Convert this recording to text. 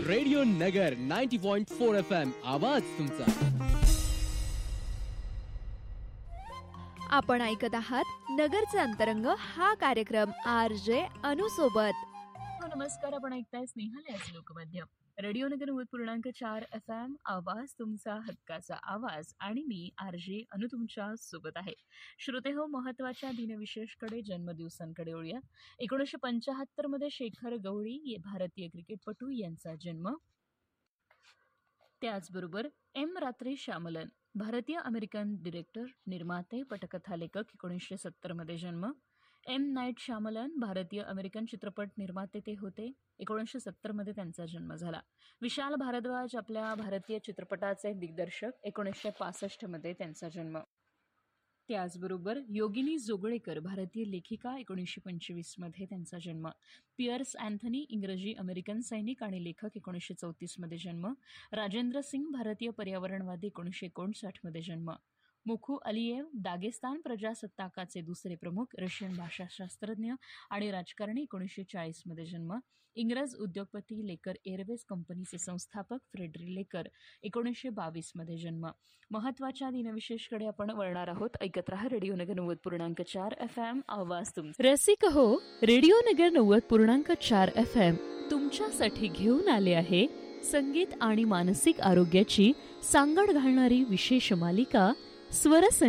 Radio नगर 90.4 FM आवाज तुमचा. आपण ऐकत आहात नगरचे अंतरंग हा कार्यक्रम RJ अनु सोबत. नमस्कार, आपण ऐकताय स्नेहालयाचे लोकमाध्यम रेडिओ नगर 90.4 FM आवाज तुमचा हक्काचा आवाज आणि मी RJ अनु तुमच्या सोबत आहे. श्रोते हो, महत्वाच्या दिनविशेषकडे जन्मदिवसांकडे वळूया. 1975 मध्ये शेखर गवळी हे भारतीय क्रिकेटपटू यांचा जन्म. त्याचबरोबर M. रात्री श्यामलन भारतीय अमेरिकन डिरेक्टर, निर्माते, पटकथा लेखक 1970 मध्ये जन्म. M. नाईट श्यामलन भारतीय अमेरिकन चित्रपट निर्माते ते होते. 1970 मध्ये त्यांचा जन्म झाला. विशाल भारद्वाज आपल्या भारतीय चित्रपटाचे दिग्दर्शक, 1965 मध्ये त्यांचा जन्म. त्याचबरोबर योगिनी जोगळेकर भारतीय लेखिका, 1925 मध्ये त्यांचा जन्म. पियर्स अँथनी इंग्रजी अमेरिकन सैनिक आणि लेखक, 1934 मध्ये जन्म. राजेंद्र सिंग भारतीय पर्यावरणवादी, 1959 मध्ये जन्म. मुखू अलियेव दागेस्तान प्रजासत्ताकाचे दुसरे प्रमुख, रशियन भाषाशास्त्रज्ञ आणि राजकारणी, 1940 मध्ये जन्म. इंग्रज उद्योगपती, लेकर एअरवेज कंपनीचे संस्थापक फ्रेडरिक लेकर, 1922 मध्ये जन्म. महत्वाच्या दिनविशेषकडे आपण वळणार आहोत. ऐकत रहा रेडिओ नगर 90.4 FM आवाज तुमचा. रसिक हो, रेडिओ नगर 90.4 FM तुमच्यासाठी घेऊन आले आहे संगीत आणि मानसिक आरोग्याची सांगड घालणारी विशेष मालिका स्वर